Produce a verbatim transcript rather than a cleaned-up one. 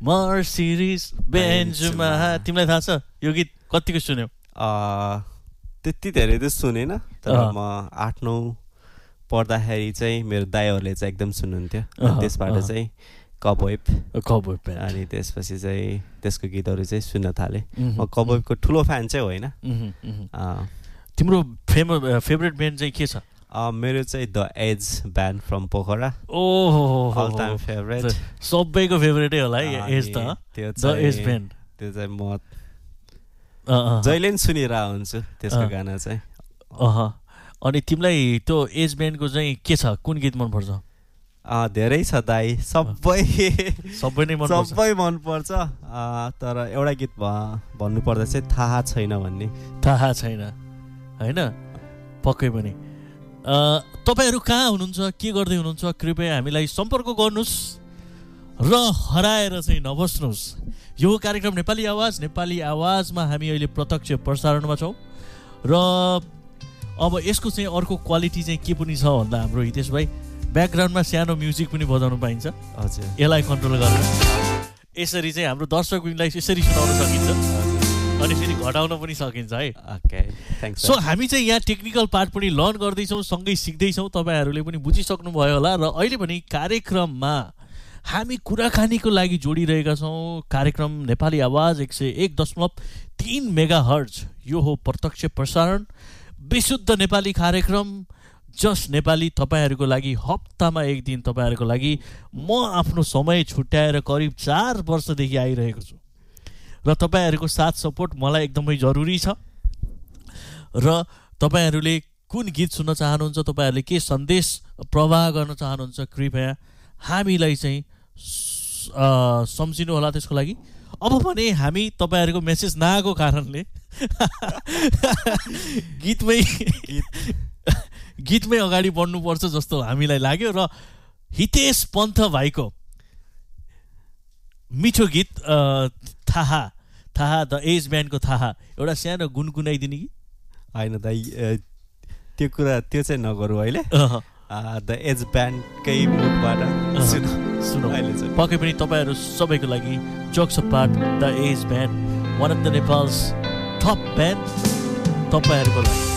Mercedes बेन्जमा तिमीलाई थाहा छ यो गीत कतिको सुन्यौ? त्यति धेरै त सुनेन तर म आठ नौ पढ्दाखेरि चाहिँ मेरो दाइहरूले चाहिँ एकदम सुन्नुहुन्थ्यो त्यसबाट चाहिँ कबवेब कबवेब अनि त्यसपछि चाहिँ त्यसको गीतहरू चाहिँ सुन्न थालेँ म कबवेबको ठुलो फ्यान चाहिँ होइन। तिम्रो फेम फेभरेट ब्यान्ड चाहिँ के छ? मेरो चाहिँ the age band from Pokhara ओहो अल टाइम फेभरेट सबैको फेभरेटै होला है एज त द एज ब्यान्ड त्यो चाहिँ म जहिले पनि सुनिरहेको हुन्छु त्यसको गाना चाहिँ। अह अनि तिमीलाई त्यो एज ब्यान्डको चाहिँ के छ कुन गीत मनपर्छ? धेरै छ दाइ सबै सबै नै मनपर्छ सबै मनपर्छ तर एउटा गीत भन्नुपर्दा चाहिँ थाहा छैन भन्ने थाहा छैन होइन पक्कै पनि। तपाईँहरू कहाँ हुनुहुन्छ के गर्दै हुनुहुन्छ कृपया हामीलाई सम्पर्क गर्नुहोस् र हराएर चाहिँ नबस्नुहोस्। यो कार्यक्रम नेपाली आवाज नेपाली आवाजमा हामी अहिले प्रत्यक्ष प्रसारणमा छौँ र अब यसको चाहिँ अर्को क्वालिटी चाहिँ के पनि छ भन्दा हाम्रो हितेश भाइ ब्याकग्राउन्डमा सानो म्युजिक पनि बजाउनु पाइन्छ। हजुर यसलाई कन्ट्रोल गरेर यसरी चाहिँ हाम्रो दर्शकलाई यसरी सुनाउन सकिन्छ अनि फेरि घटाउन पनि सकिन्छ है। Okay thanks. सो हामी चाहिँ यहाँ टेक्निकल पार्ट पनि लर्न गर्दैछौँ सँगै सिक्दैछौँ तपाईँहरूले पनि बुझिसक्नु भयो होला र अहिले पनि कार्यक्रममा हामी कुराकानीको लागि जोडिरहेका छौँ। कार्यक्रम नेपाली आवाज एक सय एक दशमलव तिन मेगा हर्ज यो हो प्रत्यक्ष प्रसारण विशुद्ध नेपाली कार्यक्रम जस्ट नेपाली तपाईँहरूको लागि हप्तामा एक दिन तपाईँहरूको लागि म आफ्नो समय छुट्याएर करिब चार वर्षदेखि आइरहेको छु र तपाईँहरूको साथ सपोर्ट मलाई एकदमै जरुरी छ र तपाईँहरूले कुन गीत सुन्न चाहनुहुन्छ तपाईँहरूले के सन्देश प्रवाह गर्न चाहनुहुन्छ कृपया हामीलाई चाहिँ सम्झिनु होला त्यसको लागि। अब भने हामी तपाईँहरूको मेसेज नआएको कारणले गीतमै गीतमै अगाडि बढ्नुपर्छ जस्तो हामीलाई लाग्यो र हितेश पन्थ भाइको मिठो गीत थाहा थाहा द एज ब्यान्डको थाहा एउटा सानो गुनगुनाइदिने कि होइन दाइ त्यो कुरा त्यो चाहिँ नगरौँ अहिले द एज ब्यान्डकै मुखबाट सुनौ अहिले चाहिँ पक्कै पनि तपाईँहरू सबैको लागि jokes part the age band one of the Nepals top band तपाईँहरूको लागि